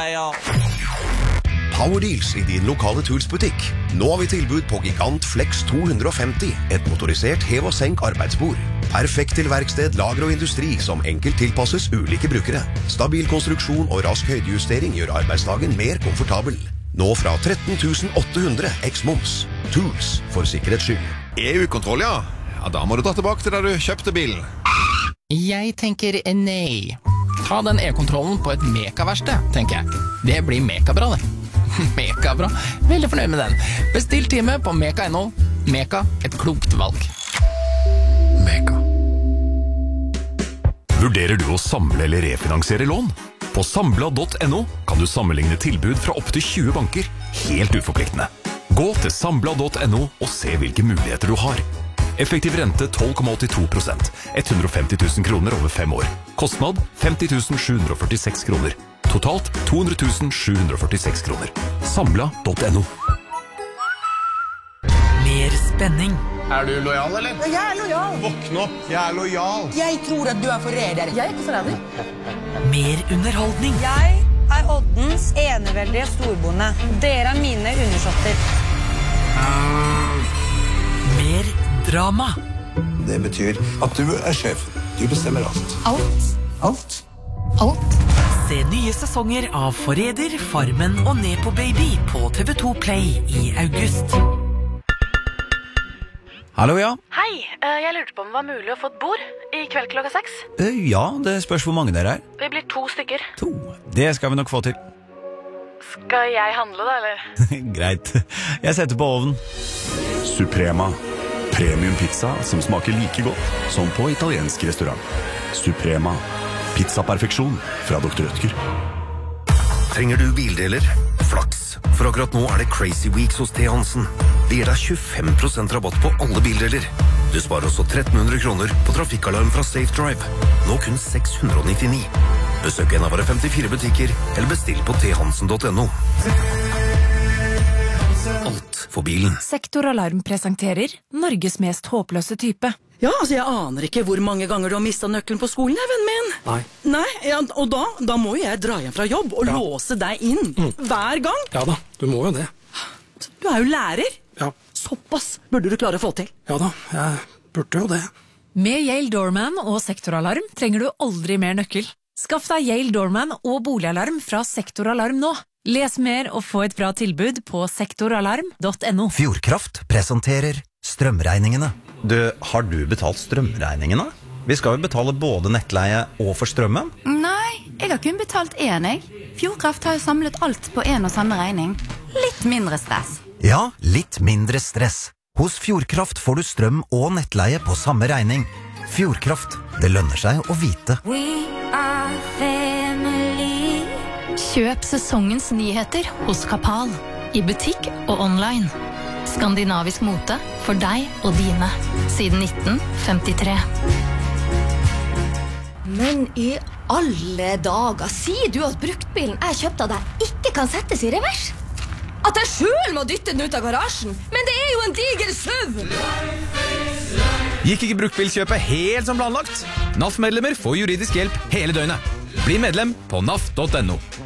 greier. Power Deals i din lokale Tools-butikk. Nå har vi tilbud på Gigant Flex 250, et motorisert hev- og senk arbeidsbord. Perfekt til verksted, lager og industri som enkelt tilpasses ulike brukere. Stabil konstruksjon og rask høydejustering gjør arbeidsdagen mer komfortabel. Nå fra 13.800 x-moms. Tools, for sikkerhets skyld. EU-kontroll, ja. Ja, da må du dra tilbake til der du kjøpte bilen. Jeg tenker nei. Ta den e-kontrollen på et mekaverksted, tenker jeg. Det blir mekabra, det. Mekabra. Veldig fornøyd med den. Bestill time på meka.no. Meka, et klokt valg. Meka. Vurderer du å samle eller refinansiere lån? På sambla.no kan du sammenligne tilbud fra opp til 20 banker, helt uforpliktende. Gå til sambla.no og se hvilke muligheter du har. Effektiv rente 12,82%. 150 000 kroner over 5 år. Kostnad 50 746 kroner. Totalt 200 746 kroner. Sambla.no. Mer spenning. Er du lojal, eller? Jeg er lojal. Våkn opp, jeg er lojal. Jeg tror at du er forræder. Jeg er ikke forræder. Mer underholdning. Jeg er Oddens eneveldige storbonde. Dere er mine undersåtter. Mer drama. Det betyr at du er sjef. Du bestemmer alt. Alt. Se nye sesonger av Forræder, Farmen og Nepo Baby på TV2 Play i august. Hallo, ja. Hei, jeg lurte på om det var mulig å få et bord i kveld klokka 6. Ja, det spørs hvor mange dere er. Vi blir 2 stykker. 2. Det skal vi nok få til. Skal jeg handle da, eller? Greit. Jeg setter på ovnen. Suprema. Premium pizza som smaker like godt som på italiensk restaurant. Suprema. Pizzaperfeksjon fra Dr. Rødtger. Trenger du bildeler? Flaks. For akkurat nå er det Crazy Weeks hos T. Hansen. De gir deg 25% rabatt på alle bildeler. Du sparer også 1300 kroner på trafikkalarm fra Safe Drive. Nå kun 699. Besøk en av våre 54 butikker, eller bestill på thansen.no. Alt for bilen. Sektoralarm presenterer Norges mest håpløse type. Ja, altså jeg aner ikke hvor mange ganger du har mistet nøkkelen på skolen, vennen min. Nei, ja, og da må jeg dra hjem fra jobb og låse deg inn. Hver gang. Ja da, du må jo det. Du er jo lærer. Ja. Såpass burde du klare å få til. Ja da, jeg burde jo det. Med Yale Doorman og sektoralarm trenger du aldri mer nøkkel. Skaff deg Yale Doorman og boligalarm fra Sektoralarm nå. Les mer og få et bra tilbud på sektoralarm.no. Fjordkraft presenterer strømregningene. Har du betalt strømregningene? Vi skal jo betale både nettleie og for strømmen. Nei, jeg har kun betalt én, jeg. Fjordkraft har jo samlet alt på en og samme regning. Litt mindre stress. Ja, litt mindre stress. Hos Fjordkraft får du strøm og nettleie på samme regning. Fjordkraft, det lønner seg å vite. We are family. Kjøp sesongens nyheter hos Kapal. I butikk og online. Skandinavisk mote for deg og dine. Siden 1953. Men i alle dager, sier du at bruktbilen jeg kjøpte av deg ikke kan settes i revers? At jeg selv må dytte den ut av garasjen? Men det er jo en diger SUV! Gikk ikke bruktbilkjøpet helt som planlagt? NAF-medlemmer får juridisk hjelp hele døgnet. Bli medlem på naf.no.